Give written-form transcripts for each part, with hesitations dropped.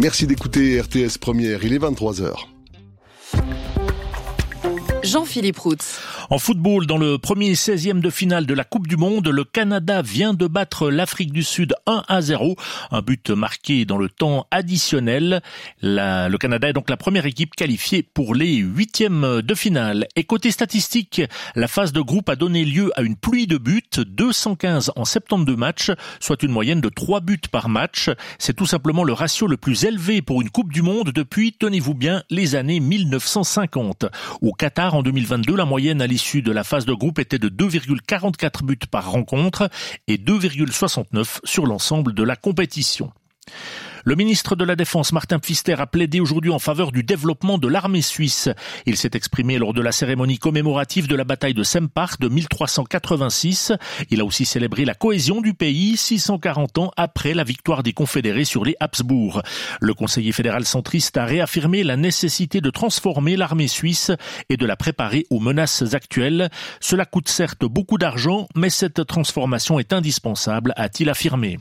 Merci d'écouter RTS Première, il est 23h. Jean-Philippe Routz. En football, dans le premier 16e de finale de la Coupe du Monde, le Canada vient de battre l'Afrique du Sud 1-0. Un but marqué dans le temps additionnel. Le Canada est donc la première équipe qualifiée pour les 8e de finale. Et côté statistique, la phase de groupe a donné lieu à une pluie de buts, 215 en 72 matchs, soit une moyenne de 3 buts par match. C'est tout simplement le ratio le plus élevé pour une Coupe du Monde depuis, tenez-vous bien, les années 1950. Au Qatar, en 2022, la moyenne à l'issue de la phase de groupe était de 2,44 buts par rencontre et 2,69 sur l'ensemble de la compétition. Le ministre de la Défense, Martin Pfister, a plaidé aujourd'hui en faveur du développement de l'armée suisse. Il s'est exprimé lors de la cérémonie commémorative de la bataille de Sempach de 1386. Il a aussi célébré la cohésion du pays 640 ans après la victoire des Confédérés sur les Habsbourg. Le conseiller fédéral centriste a réaffirmé la nécessité de transformer l'armée suisse et de la préparer aux menaces actuelles. Cela coûte certes beaucoup d'argent, mais cette transformation est indispensable, a-t-il affirmé.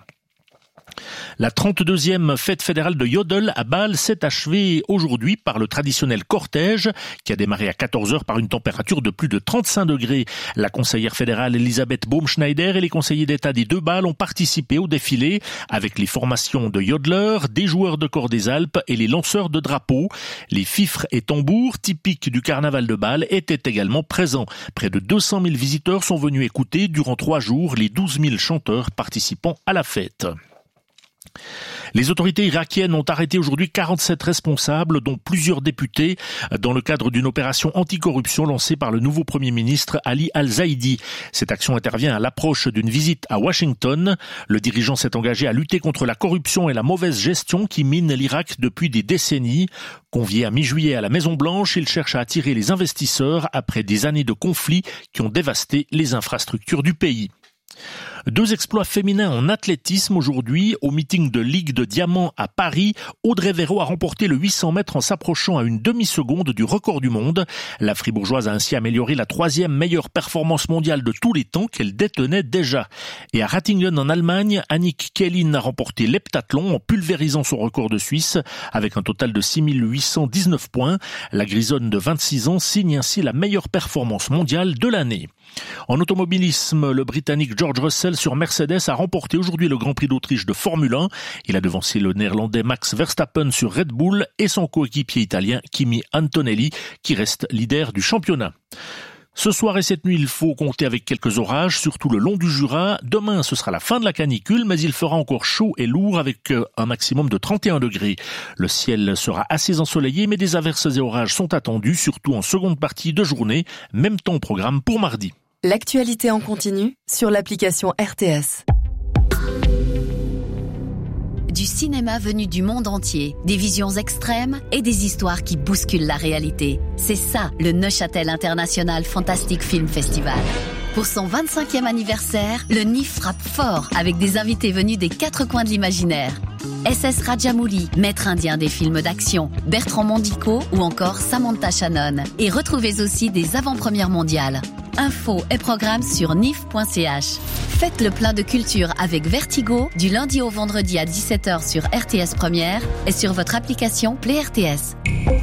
La 32e fête fédérale de Yodel à Bâle s'est achevée aujourd'hui par le traditionnel cortège qui a démarré à 14h par une température de plus de 35 degrés. La conseillère fédérale Elisabeth Baumschneider et les conseillers d'État des deux Bâles ont participé au défilé avec les formations de yodeleurs, des joueurs de corps des Alpes et les lanceurs de drapeaux. Les fifres et tambours typiques du carnaval de Bâle étaient également présents. Près de 200 000 visiteurs sont venus écouter durant 3 jours les 12 000 chanteurs participant à la fête. Les autorités irakiennes ont arrêté aujourd'hui 47 responsables, dont plusieurs députés, dans le cadre d'une opération anticorruption lancée par le nouveau Premier ministre Ali Al-Zaidi. Cette action intervient à l'approche d'une visite à Washington. Le dirigeant s'est engagé à lutter contre la corruption et la mauvaise gestion qui minent l'Irak depuis des décennies. Convié à mi-juillet à la Maison-Blanche, il cherche à attirer les investisseurs après des années de conflits qui ont dévasté les infrastructures du pays. 2 exploits féminins en athlétisme aujourd'hui. Au meeting de Ligue de Diamant à Paris, Audrey Véro a remporté le 800 mètres en s'approchant à une demi-seconde du record du monde. La Fribourgeoise a ainsi amélioré la 3e meilleure performance mondiale de tous les temps qu'elle détenait déjà. Et à Ratingen en Allemagne, Annick Kellin a remporté l'heptathlon en pulvérisant son record de Suisse avec un total de 6 819 points. La Grisonne de 26 ans signe ainsi la meilleure performance mondiale de l'année. En automobilisme, le Britannique George Russell sur Mercedes a remporté aujourd'hui le Grand Prix d'Autriche de Formule 1. Il a devancé le Néerlandais Max Verstappen sur Red Bull et son coéquipier italien Kimi Antonelli qui reste leader du championnat. Ce soir et cette nuit, il faut compter avec quelques orages, surtout le long du Jura. Demain, ce sera la fin de la canicule, mais il fera encore chaud et lourd avec un maximum de 31 degrés. Le ciel sera assez ensoleillé, mais des averses et orages sont attendus, surtout en seconde partie de journée. Même temps au programme pour mardi. L'actualité en continu sur l'application RTS. Du cinéma venu du monde entier, des visions extrêmes et des histoires qui bousculent la réalité. C'est ça, le Neuchâtel International Fantastic Film Festival. Pour son 25e anniversaire, le NIF frappe fort avec des invités venus des 4 coins de l'imaginaire. SS Rajamouli, maître indien des films d'action, Bertrand Mondico ou encore Samantha Shannon. Et retrouvez aussi des avant-premières mondiales. Infos et programmes sur nif.ch. Faites le plein de culture avec Vertigo du lundi au vendredi à 17h sur RTS Première et sur votre application Play RTS.